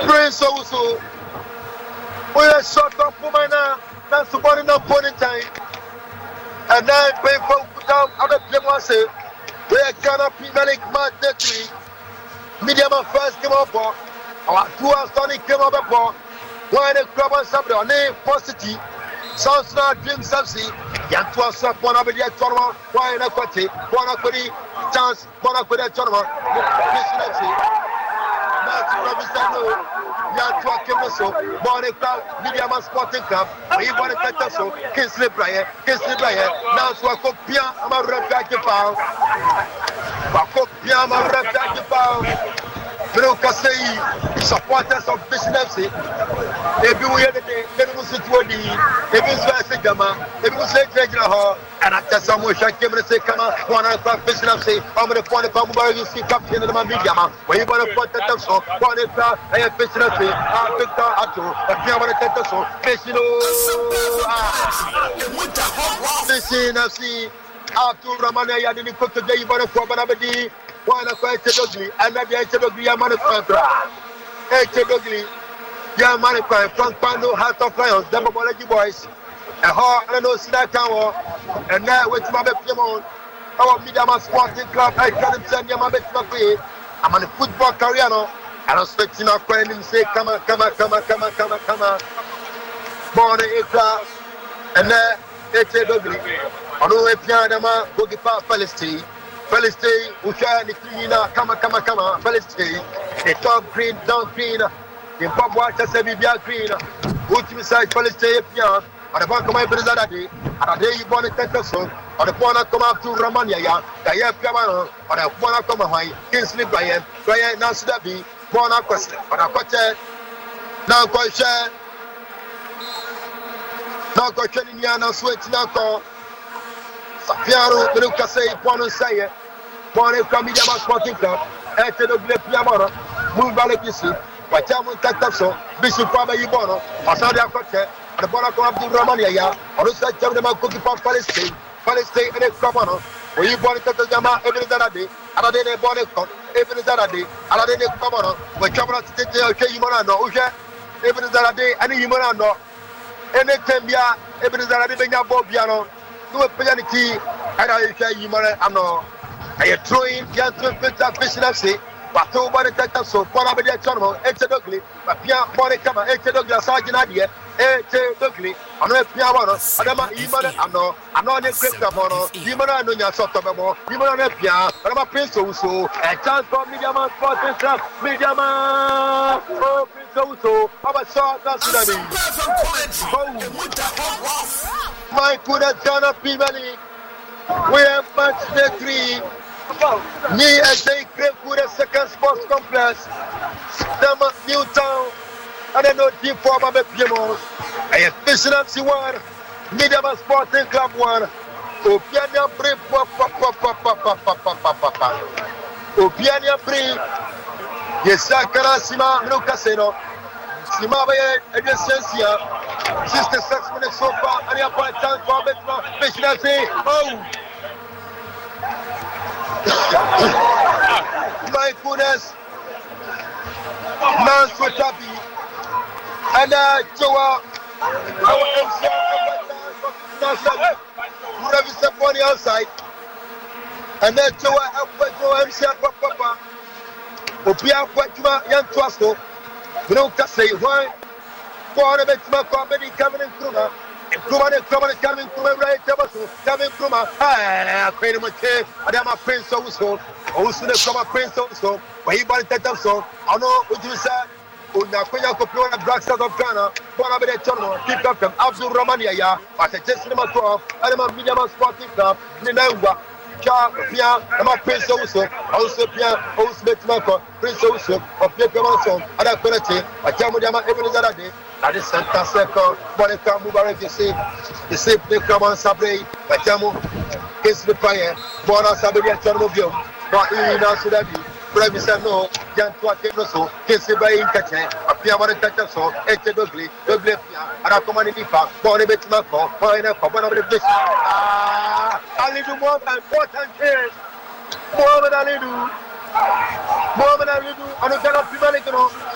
Prince also. We are short of woman now, supporting the point time. And then pay for down other people say, we are gonna be Malik Matri. Medium first came up for our 2 hours Tony came up for one a club on Saturday on a positive. Sounds not dream subsea. Yan to us up one of the tournament, why in a quantity, one of the chance, one of the tournament. Bonnie Club, Media Sporting Club, we want to catch us so, Kinsley Bryan, now so I could be a refractive pound. I could be a refractive pound. Supporters of business. If you hear the day, then we sit with the if you say Hall, and I tell someone, I came and say, come on, one of the business. I'm going to point the bomb, you see, Captain of the media. When you want to put that so, one is I have business. I picked out to a few of the so, Fishing, after Ramana, I didn't cook today, but a problem of the one of Ugly, and not the Ugly, a manufacturer. Ugly, young manufacturer, Frank Pando, Heart of Lions, Demobology Boys, and how I know Sina Tower, and now with my Piemont, our Media Sporting Club, I can't send you my best. I'm on a football career now, and I'm expecting our friend and say, come on. Born in Ikra, and there, Ugly. I know if you're the man, go get past Palestine. Palestine, Usha, the cleaner, come on, Palestine. They talk green, down green. In Pop Watcher, Sabia green. Which beside Palestine, and the one come over the day, and a day you born in Texas, or the one come up to Romania, Kaya Piamano, or the one come high, Kinsley Bryan, Nasudabi, Bona Question, or a quartet. Now, question. Now, question in Yana, switch now. Sapiaro, Lucas say, Pono say, Pono Media Sporting Club, Ete de Piamara, Mumbalekisi, Patamu Tataso, Bishop Paba Ibono, Asadia Cote, and the Bona come up to Romania, or the side of the Cookie Pop Palestine, and a Cromano, where you born Tatama every day, and a day born every day, and a day Cromano, where Chamber State, Yimano, Uja, every day, and Yimano, and a Tembia, every day, Bobiano. To penalty, and I say you know, I throwing young business, but over the Texas, so for a tournament, Ete Dugly, but Pia Bonicama, Ete Douglas, Sergeant Adia, Ete Dugly, I know Piano, Adama, Imana, I'm not a Christian Mono, Imana, Nunya Sotomamo, Imana Pia, and I'm a prince also, a chance for Mediaman Sporting Club, Mediaman, oh, Prince also, I'm a short, that's my good at John of Pimani. We have match the 3. Me as a great good at second sports complex. Dama Newtown. And I know deep for my Piemont. I have Fishnancy 1. Media Sporting Club 1. Opiania Brave. Opiania Brave. Yes, Sakarasima Lucaseno. Simabaye Edgencia. 66 minutes so far, and you have chance for Fishnancy. Oh! My goodness. Man so happy. And Joa, our MC, whoever is up on the outside. And then Joa MC, Papa. Opia Quatuma, Yan Twasto. We don't say why. For the best comedy coming in Kruma. Coming from right coming from a queen of my chair. I am a prince also. Also, from a prince also. But he wanted that so. I know what you said. Unakwenda kupewa Black Stars of Ghana. Bwana bede tono. Keep up from Abdul Romania ya. Ase just number 12. Adama Media Sporting Club. Ninawa. Cha Pia. Ama Prince also. Also Pia. Also Betmako. Prince also. Of Pia also. Ada Konate. Ajamu Dama every other day. At the center circle, Monica Mubarak, you see, they come on Sabre, Bajamu, Kiss the Fire, Bona Sabria Chernobyl, but in Sudabi, Previous no, Jan Tuakeso, Kiss the Bay in Kache, a Piamara Tataso, Ete Dugli, Duglia, and a command in Ipa, Bonnie Betmako, Bona of the Fish. A little more than 4 years. More than a little, and a kind of people.